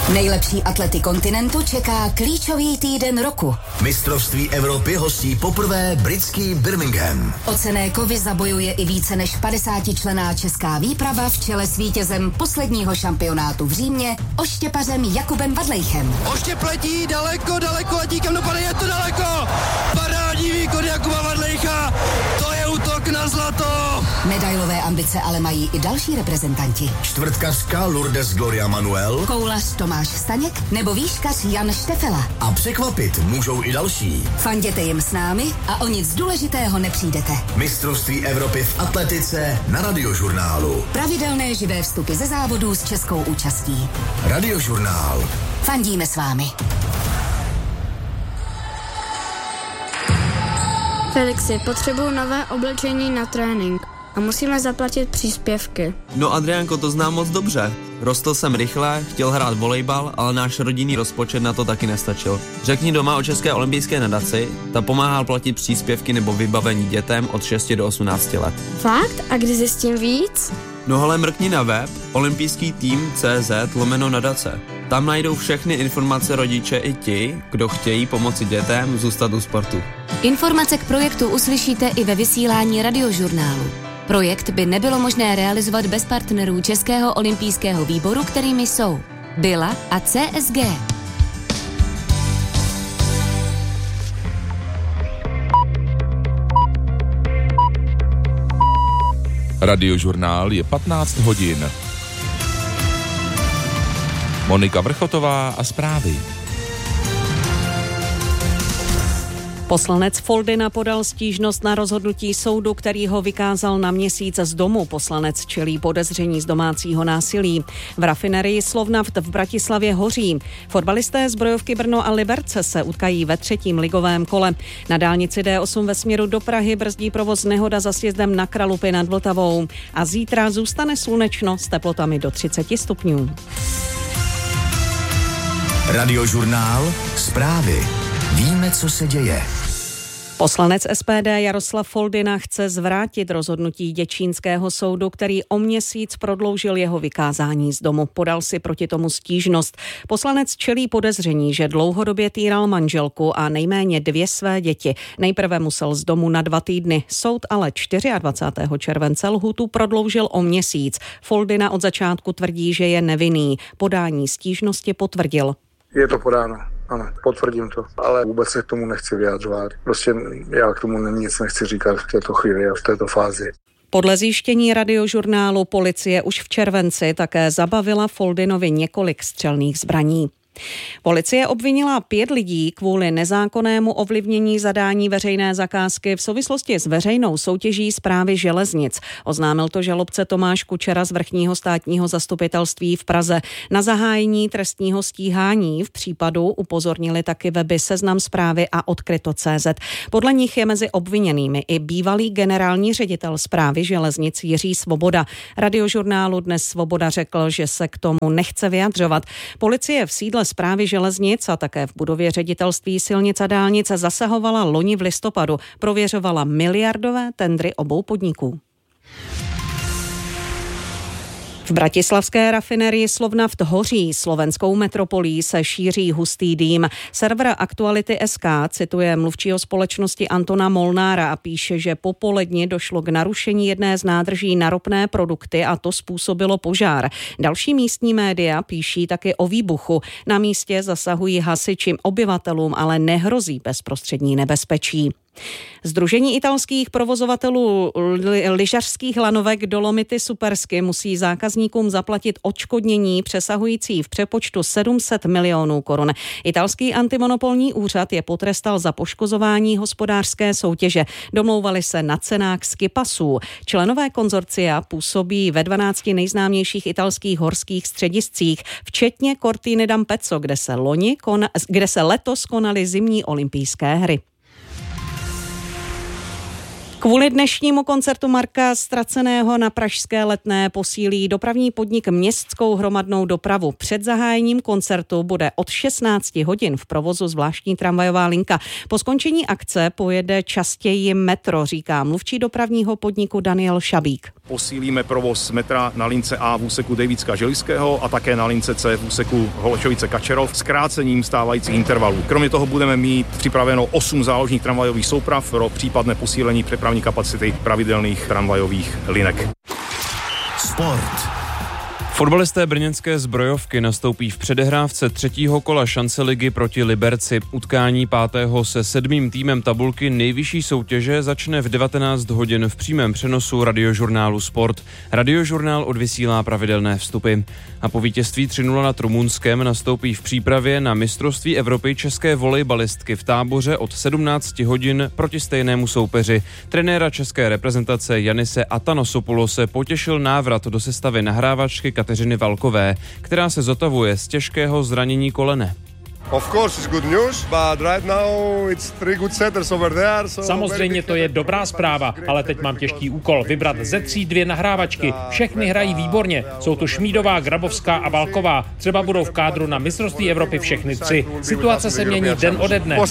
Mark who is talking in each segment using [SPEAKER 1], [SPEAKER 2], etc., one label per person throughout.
[SPEAKER 1] Nejlepší atlety kontinentu čeká klíčový týden roku.
[SPEAKER 2] Mistrovství Evropy hostí poprvé britský Birmingham.
[SPEAKER 1] O cenné kovy zabojuje i více než 50členná česká výprava v čele s vítězem posledního šampionátu v Římě, oštěpařem Jakubem Vadlejchem.
[SPEAKER 3] Oštěp letí daleko a díkem dopadne, je to daleko! Parádní výkon Jakuba Vadlejcha, to je útok na zlato!
[SPEAKER 1] Medailové ambice ale mají i další reprezentanti.
[SPEAKER 2] Čtvrtkařka Lourdes Gloria Manuel,
[SPEAKER 1] koulař Tomáš Staněk nebo výškař Jan Štefela.
[SPEAKER 2] A překvapit můžou i další.
[SPEAKER 1] Fanděte jim s námi a o nic důležitého nepřijdete.
[SPEAKER 2] Mistrovství Evropy v atletice na Radiožurnálu.
[SPEAKER 1] Pravidelné živé vstupy ze závodů s českou účastí.
[SPEAKER 2] Radiožurnál.
[SPEAKER 1] Fandíme s vámi.
[SPEAKER 4] Felixi, potřebuju nové oblečení na trénink a musíme zaplatit příspěvky.
[SPEAKER 5] No Adriánko, to znám moc dobře. Rostl jsem rychle, chtěl hrát volejbal, ale náš rodinný rozpočet na to taky nestačil. Řekni doma o České olympijské nadaci, ta pomáhá platit příspěvky nebo vybavení dětem od 6 do 18 let.
[SPEAKER 4] Fakt? A kdy zjistím víc?
[SPEAKER 5] No hele, mrkni na web olympijský-tým.cz/nadace. Tam najdou všechny informace rodiče i ti, kdo chtějí pomoci dětem zůstat u sportu.
[SPEAKER 6] Informace k projektu uslyšíte i ve vysílání Radiožurnálu. Projekt by nebylo možné realizovat bez partnerů Českého olympijského výboru, kterými jsou Bila a CSG.
[SPEAKER 7] Radiožurnál je 15 hodin. Monika Vrchotová a zprávy.
[SPEAKER 8] Poslanec Foldyna podal stížnost na rozhodnutí soudu, který ho vykázal na měsíc z domu. Poslanec čelí podezření z domácího násilí. V rafinerii Slovnaft v Bratislavě hoří. Fotbalisté Zbrojovky Brno a Liberce se utkají ve 3. ligovém kole. Na dálnici D8 ve směru do Prahy brzdí provoz nehoda za sjezdem na Kralupy nad Vltavou. A zítra zůstane slunečno s teplotami do 30 stupňů.
[SPEAKER 2] Radiožurnál. Zprávy. Víme, co se děje.
[SPEAKER 8] Poslanec SPD Jaroslav Foldyna chce zvrátit rozhodnutí děčínského soudu, který o měsíc prodloužil jeho vykázání z domu. Podal si proti tomu stížnost. Poslanec čelí podezření, že dlouhodobě týral manželku a nejméně 2 své děti. Nejprve musel z domu na 2 týdny. Soud ale 24. července lhůtu prodloužil o měsíc. Foldyna od začátku tvrdí, že je nevinný. Podání stížnosti potvrdil.
[SPEAKER 9] Je to podáno. Ano, potvrdím to, ale vůbec se k tomu nechci vyjadřovat. Prostě já k tomu nic nechci říkat v této chvíli a v této fázi.
[SPEAKER 8] Podle zjištění Radiožurnálu policie už v červenci také zabavila Foldynovi několik střelných zbraní. Policie obvinila 5 lidí kvůli nezákonnému ovlivnění zadání veřejné zakázky v souvislosti s veřejnou soutěží Správy železnic. Oznámil to žalobce Tomáš Kučera z Vrchního státního zastupitelství v Praze. Na zahájení trestního stíhání v případu upozornili taky weby Seznam Zprávy a Odkryto.cz. Podle nich je mezi obviněnými i bývalý generální ředitel Správy železnic Jiří Svoboda. Radiožurnálu dnes Svoboda řekl, že se k tomu nechce vyjadřovat. Policie v sídle Správy železnic a také v budově ředitelství silnic a dálnic zasahovala loni v listopadu. Prověřovala miliardové tendry obou podniků. V bratislavské rafinerii Slovnaft hoří. Slovenskou metropolí se šíří hustý dým. Server Aktuality.sk cituje mluvčího společnosti Antona Molnára a píše, že po poledni došlo k narušení jedné z nádrží na ropné produkty a to způsobilo požár. Další místní média píší taky o výbuchu. Na místě zasahují hasiči, obyvatelům ale nehrozí bezprostřední nebezpečí. Sdružení italských provozovatelů lyžařských lanovek Dolomity Supersky musí zákazníkům zaplatit odškodnění přesahující v přepočtu 700 milionů korun. Italský antimonopolní úřad je potrestal za poškozování hospodářské soutěže. Domlouvali se na cenách skipasů. Členové konzorcia působí ve 12 nejznámějších italských horských střediscích, včetně Cortine d'Ampezzo, kde se letos konaly zimní olympijské hry. Kvůli dnešnímu koncertu Marka Ztraceného na pražské Letné posílí dopravní podnik městskou hromadnou dopravu. Před zahájením koncertu bude od 16 hodin v provozu zvláštní tramvajová linka. Po skončení akce pojede častěji metro, říká mluvčí dopravního podniku Daniel Šabík.
[SPEAKER 10] Posílíme provoz metra na lince A v úseku Dejvicka-Želivského a také na lince C v úseku Holešovice-Kačerov s krácením stávajících intervalů. Kromě toho budeme mít připraveno 8 záložních tramvajových souprav pro případné posílení přepravní kapacity pravidelných tramvajových linek.
[SPEAKER 2] Sport.
[SPEAKER 11] Fotbalisté brněnské Zbrojovky nastoupí v předehrávce 3. kola šance ligy proti Liberci. Utkání 5. se 7. týmem tabulky nejvyšší soutěže začne v 19 hodin v přímém přenosu radiožurnálu Sport. Radiožurnál odvysílá pravidelné vstupy. A po vítězství 3-0 nad Rumunskem nastoupí v přípravě na mistrovství Evropy české volejbalistky v Táboře od 17 hodin proti stejnému soupeři. Trenéra české reprezentace Janise Atanasopoulose potěšil návrat do sestavy nahrávačky Kateřiny Valkové, která se zotavuje z těžkého zranění kolene.
[SPEAKER 12] Samozřejmě to je dobrá zpráva, ale teď mám těžký úkol vybrat ze 3 2 nahrávačky. Všechny hrají výborně. Jsou to Šmídová, Grabovská a Valková. Třeba budou v kádru na mistrovství Evropy všechny 3. Situace se mění den ode dne.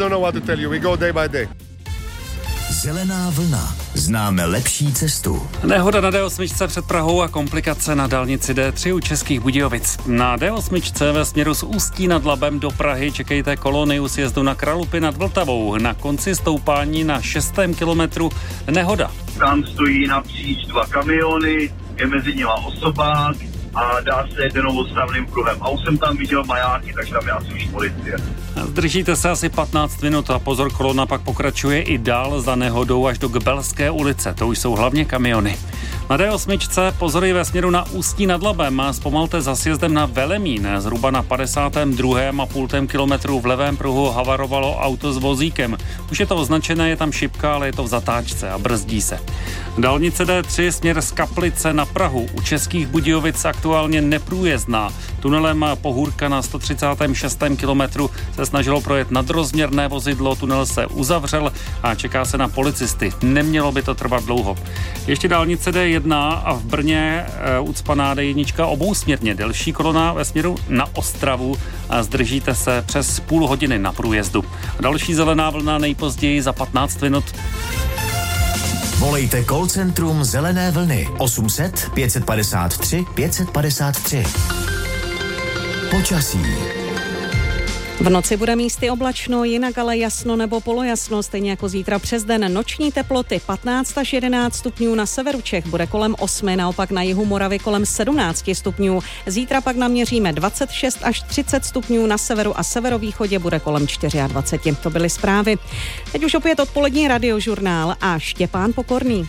[SPEAKER 2] Zelená vlna. Známe lepší cestu.
[SPEAKER 13] Nehoda na D8 před Prahou a komplikace na dálnici D3 u Českých Budějovic. Na D8 ve směru z Ústí nad Labem do Prahy čekejte kolony u sjezdu na Kralupy nad Vltavou. Na konci stoupání na 6. kilometru nehoda.
[SPEAKER 14] Tam stojí napříč 2 kamiony, je mezi nimi osobák a dá se jet jenom odstavným kruhem. A už jsem tam viděl majáky, takže tam je asi už policie.
[SPEAKER 13] Zdržíte se asi 15 minut a pozor, kolona pak pokračuje i dál za nehodou až do Gbelské ulice. To už jsou hlavně kamiony. Na D8 pozory ve směru na Ústí nad Labem. Zpomalte za sjezdem na Velemín. Zhruba na 52,5 kilometru v levém pruhu havarovalo auto s vozíkem. Už je to označené, je tam šipka, ale je to v zatáčce a brzdí se. Dálnice D3 směr z Kaplice na Prahu. U Českých Budějovic aktuálně neprůjezdná. Tunelem Pohůrka na 136. kilometru se snažilo projet nadrozměrné vozidlo, tunel se uzavřel a čeká se na policisty. Nemělo by to trvat dlouho. Ještě dálnice D1 a v Brně ucpaná D1 obousměrně. Delší kolona ve směru na Ostravu a zdržíte se přes půl hodiny na průjezdu. Další zelená vlna nejpozději za 15 minut.
[SPEAKER 2] Volejte call centrum Zelené vlny 800 553 553. Počasí.
[SPEAKER 8] V noci bude místy oblačno, jinak ale jasno nebo polojasno, stejně jako zítra přes den. Noční teploty 15 až 11 stupňů, na severu Čech bude kolem 8, naopak na jihu Moravy kolem 17 stupňů. Zítra pak naměříme 26 až 30 stupňů, na severu a severovýchodě bude kolem 24. To byly zprávy. Teď už opět odpolední radiožurnál a Štěpán Pokorný.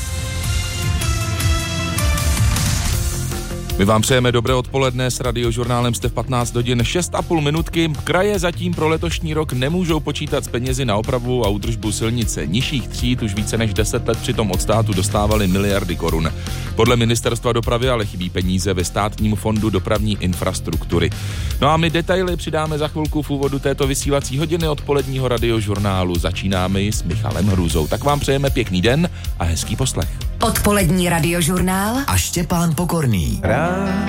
[SPEAKER 7] My vám přejeme dobré odpoledne, s radiožurnálem jste v 15 hodin 6,5 minutky. Kraje zatím pro letošní rok nemůžou počítat s penězi na opravu a údržbu silnice nižších tříd, už více než 10 let přitom od státu dostávali miliardy korun. Podle ministerstva dopravy ale chybí peníze ve státním fondu dopravní infrastruktury. No a my detaily přidáme za chvilku v úvodu této vysílací hodiny odpoledního radiožurnálu. Začínáme s Michalem Hrůzou. Tak vám přejeme pěkný den a hezký poslech.
[SPEAKER 1] Odpolední radiožurnál
[SPEAKER 2] a Štěpán Pokorný.